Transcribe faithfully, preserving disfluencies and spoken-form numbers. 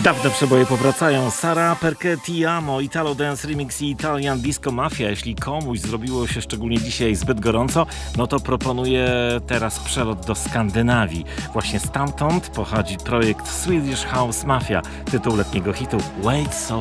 Dawne przeboje powracają. Sara Perché Ti Amo, Italo Dance Remix i Italian Disco Mafia. Jeśli komuś zrobiło się szczególnie dzisiaj zbyt gorąco, no to proponuję teraz przelot do Skandynawii. Właśnie stamtąd pochodzi projekt Swedish House Mafia. Tytuł letniego hitu Wait So